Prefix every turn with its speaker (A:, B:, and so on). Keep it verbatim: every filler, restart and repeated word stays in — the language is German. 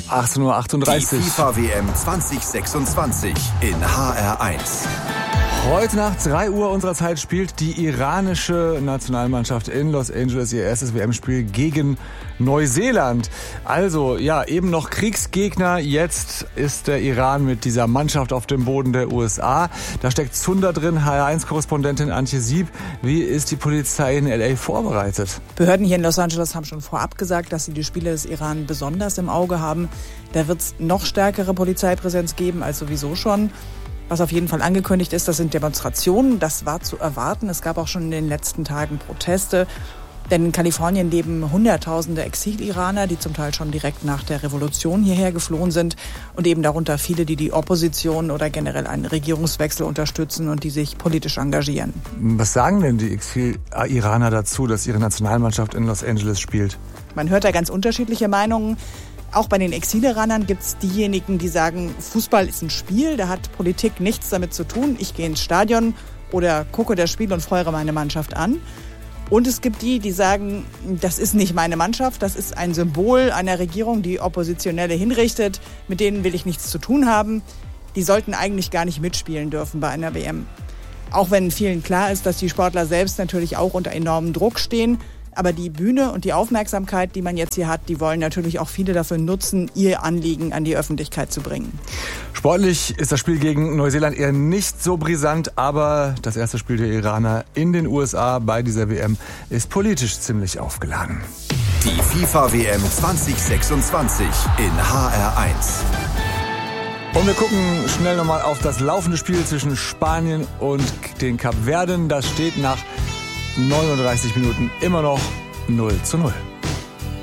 A: achtzehn Uhr achtunddreißig.
B: Die FIFA-W M zwanzig sechsundzwanzig in H R eins.
A: Heute Nacht drei Uhr unserer Zeit spielt die iranische Nationalmannschaft in Los Angeles ihr erstes W M-Spiel gegen Neuseeland. Also, ja, eben noch Kriegsgegner. Jetzt ist der Iran mit dieser Mannschaft auf dem Boden der U S A. Da steckt Zunder drin, H R eins-Korrespondentin Antje Sieb. Wie ist die Polizei in L A vorbereitet?
C: Behörden hier in Los Angeles haben schon vorab gesagt, dass sie die Spiele des Iran besonders im Auge haben. Da wird es noch stärkere Polizeipräsenz geben als sowieso schon. Was auf jeden Fall angekündigt ist, das sind Demonstrationen. Das war zu erwarten. Es gab auch schon in den letzten Tagen Proteste. Denn in Kalifornien leben Hunderttausende Exil-Iraner, die zum Teil schon direkt nach der Revolution hierher geflohen sind. Und eben darunter viele, die die Opposition oder generell einen Regierungswechsel unterstützen und die sich politisch engagieren.
A: Was sagen denn die Exil-Iraner dazu, dass ihre Nationalmannschaft in Los Angeles spielt?
C: Man hört da ganz unterschiedliche Meinungen. Auch bei den Exil-Iranern gibt es diejenigen, die sagen, Fußball ist ein Spiel, da hat Politik nichts damit zu tun. Ich gehe ins Stadion oder gucke das Spiel und feuere meine Mannschaft an. Und es gibt die, die sagen, das ist nicht meine Mannschaft, das ist ein Symbol einer Regierung, die Oppositionelle hinrichtet. Mit denen will ich nichts zu tun haben. Die sollten eigentlich gar nicht mitspielen dürfen bei einer W M. Auch wenn vielen klar ist, dass die Sportler selbst natürlich auch unter enormem Druck stehen. Aber die Bühne und die Aufmerksamkeit, die man jetzt hier hat, die wollen natürlich auch viele dafür nutzen, ihr Anliegen an die Öffentlichkeit zu bringen.
A: Sportlich ist das Spiel gegen Neuseeland eher nicht so brisant, aber das erste Spiel der Iraner in den U S A bei dieser W M ist politisch ziemlich aufgeladen.
B: Die FIFA-W M zwanzig sechsundzwanzig in H R eins.
A: Und wir gucken schnell nochmal auf das laufende Spiel zwischen Spanien und den Kapverden. Das steht nach neununddreißig Minuten immer noch null zu null.